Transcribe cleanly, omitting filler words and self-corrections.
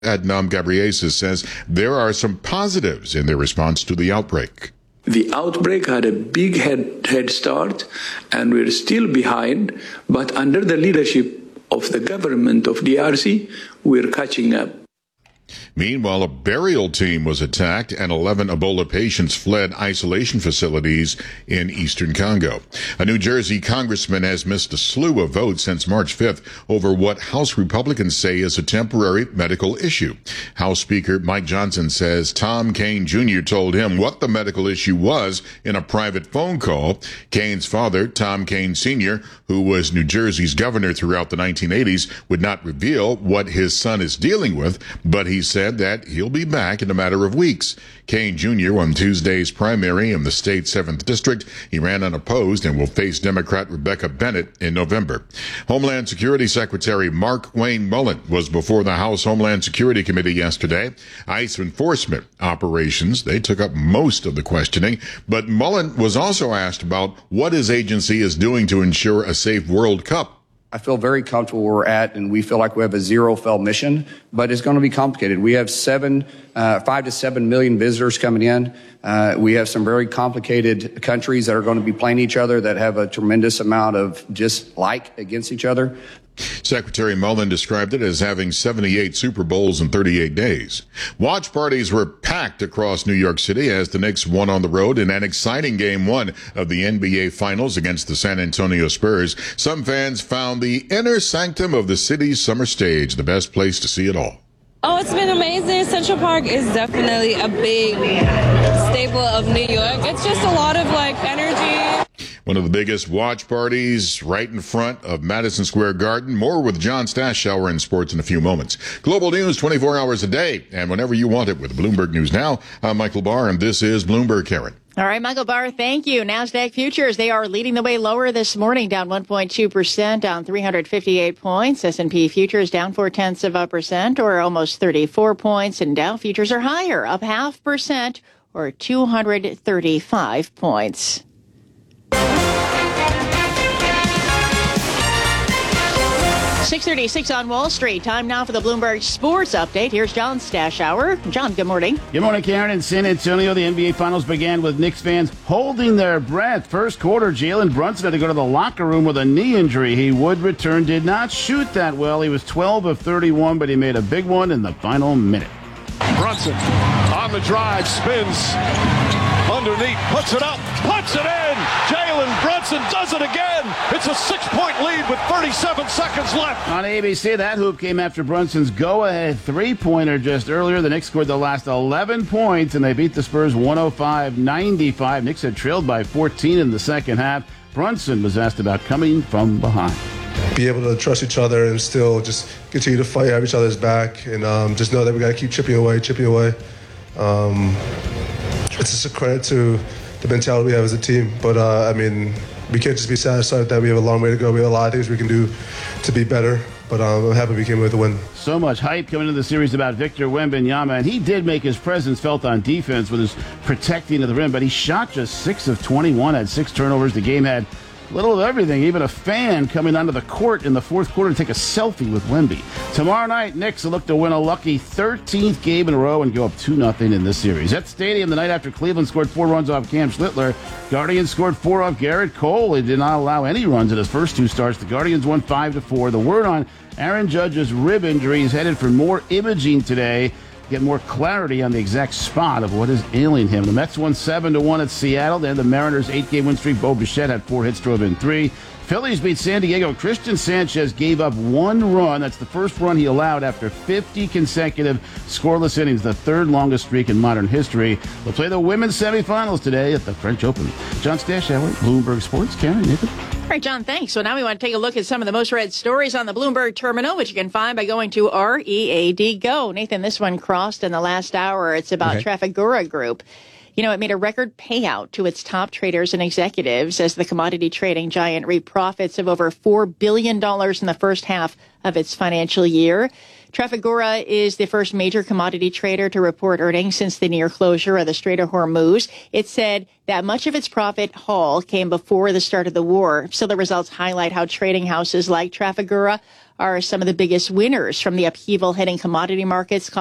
Adnan Ghebreyesus says there are some positives in their response to the outbreak. The outbreak had a big head start, and we're still behind, but under the leadership of the government of DRC, we're catching up. Meanwhile, a burial team was attacked and 11 Ebola patients fled isolation facilities in eastern Congo. A New Jersey congressman has missed a slew of votes since March 5th over what House Republicans say is a temporary medical issue. House Speaker Mike Johnson says Tom Kean Jr. told him what the medical issue was in a private phone call. Kean's father, Tom Kean Sr., who was New Jersey's governor throughout the 1980s, would not reveal what his son is dealing with, but he said that he'll be back in a matter of weeks. Kean Jr. won Tuesday's primary in the state's 7th district. He ran unopposed and will face Democrat Rebecca Bennett in November. Homeland Security Secretary Mark Wayne Mullen was before the House Homeland Security Committee yesterday. ICE enforcement operations, they took up most of the questioning, but Mullen was also asked about what his agency is doing to ensure a safe World Cup. I feel very comfortable where we're at, and we feel like we have a zero-fail mission, but it's going to be complicated. We have 5 to 7 million visitors coming in. We have some very complicated countries that are going to be playing each other that have a tremendous amount of dislike against each other. Secretary Mullen described it as having 78 Super Bowls in 38 days. Watch parties were packed across New York City as the Knicks won on the road in an exciting Game 1 of the NBA Finals against the San Antonio Spurs. Some fans found the inner sanctum of the city's summer stage the best place to see it all. Oh, it's been amazing. Central Park is definitely a big staple of New York. It's just a lot of energy. One of the biggest watch parties right in front of Madison Square Garden. More with John Stashower in sports in a few moments. Global news 24 hours a day and whenever you want it with Bloomberg News Now. I'm Michael Barr, and this is Bloomberg, Karen. All right, Michael Barr, thank you. NASDAQ futures, they are leading the way lower this morning, down 1.2%, down 358 points. S&P futures down 0.4%, or almost 34 points. And Dow futures are higher, up 0.5%, or 235 points. 6:36 on Wall Street. Time now for the Bloomberg Sports Update. Here's John Stashower. John, good morning. Good morning, Karen. In San Antonio, the NBA Finals began with Knicks fans holding their breath. First quarter, Jalen Brunson had to go to the locker room with a knee injury. He would return, did not shoot that well. He was 12 of 31, but he made a big one in the final minute. Brunson on the drive, spins underneath, puts it up, puts it in. Jalen Brunson does it again. It's a 6-point lead with 37 seconds left. On ABC, that hoop came after Brunson's go-ahead three-pointer just earlier. The Knicks scored the last 11 points, and they beat the Spurs 105-95. Knicks had trailed by 14 in the second half. Brunson was asked about coming from behind. Be able to trust each other and still just continue to fight, have each other's back, and just know that we got to keep chipping away. It's just a credit to the mentality we have as a team. But, we can't just be satisfied that we have a long way to go. We have a lot of things we can do to be better. But I'm happy we came with the win. So much hype coming into the series about Victor Wembanyama, and he did make his presence felt on defense with his protecting of the rim, but he shot just 6 of 21, had 6 turnovers. The game had little of everything, even a fan coming onto the court in the fourth quarter to take a selfie with Wemby. Tomorrow night, Knicks will look to win a lucky 13th game in a row and go up 2-0 in this series. At Stadium, the night after Cleveland scored 4 runs off Cam Schlittler, Guardians scored 4 off Garrett Cole. He did not allow any runs in his first 2 starts. The Guardians won 5-4. The word on Aaron Judge's rib injury is headed for more imaging today. Get more clarity on the exact spot of what is ailing him. The Mets won 7-1 at Seattle. Then the Mariners' 8-game win streak. Bo Bichette had 4 hits, drove in 3. Phillies beat San Diego. Christian Sanchez gave up 1 run. That's the first run he allowed after 50 consecutive scoreless innings, the 3rd longest streak in modern history. They'll play the women's semifinals today at the French Open. John Stashower, Bloomberg Sports. Karen, Nathan. All right, John, thanks. So now we want to take a look at some of the most read stories on the Bloomberg terminal, which you can find by going to READ Go. Nathan, this one crossed in the last hour. It's about Trafigura Group. You know, it made a record payout to its top traders and executives as the commodity trading giant reaped profits of over $4 billion in the first half of its financial year. Trafigura is the first major commodity trader to report earnings since the near closure of the Strait of Hormuz. It said that much of its profit haul came before the start of the war. So the results highlight how trading houses like Trafigura are some of the biggest winners from the upheaval hitting commodity markets.